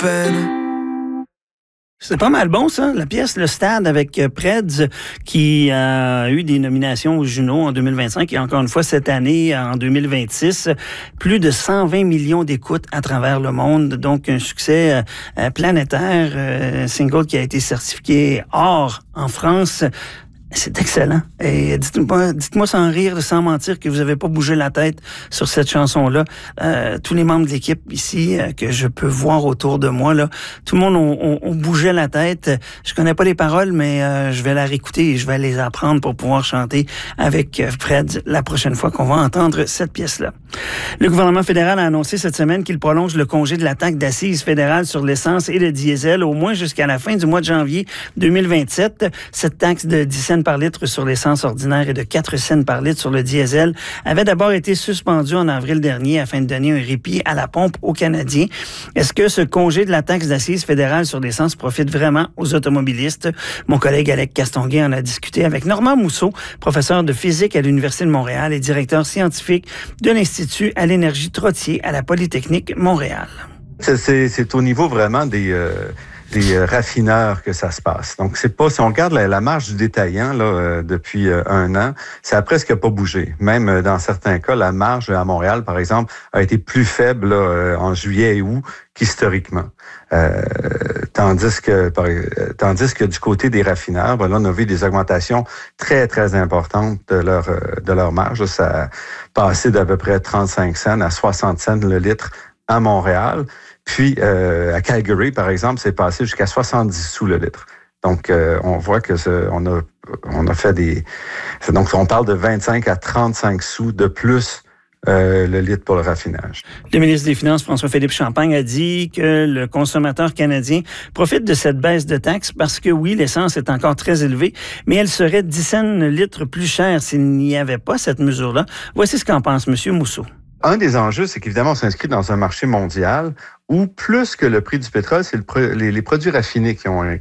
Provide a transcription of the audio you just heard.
peine. C'est pas mal bon, ça, la pièce Le Stade avec Preds qui a eu des nominations aux Juno en 2025 et encore une fois cette année, en 2026. Plus de 120 millions d'écoutes à travers le monde, donc un succès planétaire, single qui a été certifié or en France. C'est excellent. Et dites-moi sans rire, sans mentir, que vous n'avez pas bougé la tête sur cette chanson-là. Tous les membres de l'équipe ici que je peux voir autour de moi, là, tout le monde ont bougé la tête. Je connais pas les paroles, mais je vais la réécouter et je vais les apprendre pour pouvoir chanter avec Fred la prochaine fois qu'on va entendre cette pièce-là. Le gouvernement fédéral a annoncé cette semaine qu'il prolonge le congé de la taxe d'assises fédérale sur l'essence et le diesel au moins jusqu'à la fin du mois de janvier 2027. Cette taxe de 10 cents par litre sur l'essence ordinaire et de 4 cents par litre sur le diesel avait d'abord été suspendue en avril dernier afin de donner un répit à la pompe aux Canadiens. Est-ce que ce congé de la taxe d'assises fédérale sur l'essence profite vraiment aux automobilistes? Mon collègue Alec Castonguay en a discuté avec Normand Mousseau, professeur de physique à l'Université de Montréal et directeur scientifique de l'Institut à l'énergie Trottier à la Polytechnique Montréal. C'est au niveau vraiment des raffineurs que ça se passe. Donc, c'est pas, si on regarde la marge du détaillant là depuis un an, ça a presque pas bougé. Même dans certains cas, la marge à Montréal, par exemple, a été plus faible là, en juillet et août qu'historiquement. Tandis que du côté des raffineurs, ben là, on a vu des augmentations très, très importantes de leur marge. Ça a passé d'à peu près 35 cents à 60 cents le litre à Montréal. Puis, à Calgary, par exemple, c'est passé jusqu'à 70 sous le litre. Donc, on voit que on a fait donc, on parle de 25 à 35 sous de plus le litre pour le raffinage. Le ministre des Finances, François-Philippe Champagne, a dit que le consommateur canadien profite de cette baisse de taxes parce que oui, l'essence est encore très élevée, mais elle serait 10 cents le litre plus chère s'il n'y avait pas cette mesure-là. Voici ce qu'en pense M. Mousseau. Un des enjeux, c'est qu'évidemment, on s'inscrit dans un marché mondial où plus que le prix du pétrole, c'est les produits raffinés qui ont